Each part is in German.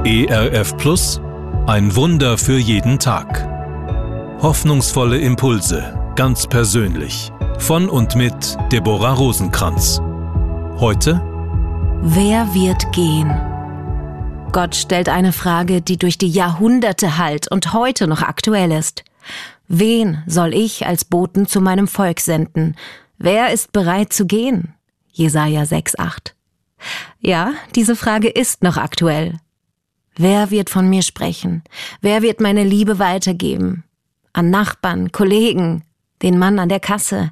ERF Plus, ein Wunder für jeden Tag. Hoffnungsvolle Impulse, ganz persönlich. Von und mit Deborah Rosenkranz. Heute: Wer wird gehen? Gott stellt eine Frage, die durch die Jahrhunderte hallt und heute noch aktuell ist. Wen soll ich als Boten zu meinem Volk senden? Wer ist bereit zu gehen? Jesaja 6,8. Ja, diese Frage ist noch aktuell. Wer wird von mir sprechen? Wer wird meine Liebe weitergeben? An Nachbarn, Kollegen, den Mann an der Kasse.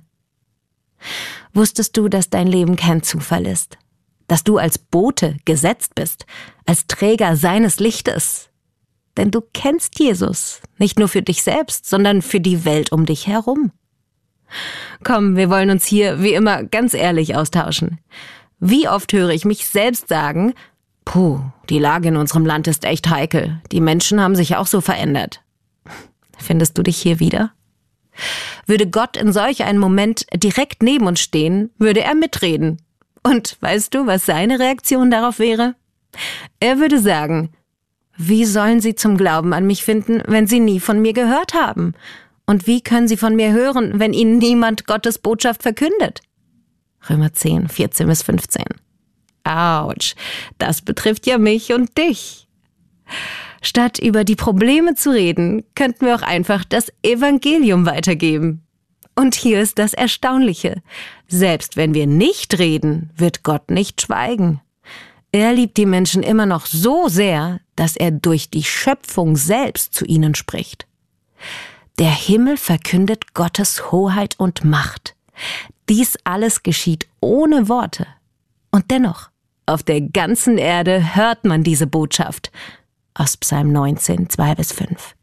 Wusstest du, dass dein Leben kein Zufall ist? Dass du als Bote gesetzt bist, als Träger seines Lichtes? Denn du kennst Jesus, nicht nur für dich selbst, sondern für die Welt um dich herum. Komm, wir wollen uns hier wie immer ganz ehrlich austauschen. Wie oft höre ich mich selbst sagen: Puh, die Lage in unserem Land ist echt heikel. Die Menschen haben sich auch so verändert. Findest du dich hier wieder? Würde Gott in solch einem Moment direkt neben uns stehen, würde er mitreden. Und weißt du, was seine Reaktion darauf wäre? Er würde sagen: Wie sollen sie zum Glauben an mich finden, wenn sie nie von mir gehört haben? Und wie können sie von mir hören, wenn ihnen niemand Gottes Botschaft verkündet? Römer 10, 14-15. Autsch, das betrifft ja mich und dich. Statt über die Probleme zu reden, könnten wir auch einfach das Evangelium weitergeben. Und hier ist das Erstaunliche: Selbst wenn wir nicht reden, wird Gott nicht schweigen. Er liebt die Menschen immer noch so sehr, dass er durch die Schöpfung selbst zu ihnen spricht. Der Himmel verkündet Gottes Hoheit und Macht. Dies alles geschieht ohne Worte. Und dennoch, auf der ganzen Erde hört man diese Botschaft. Aus Psalm 19, 2-5.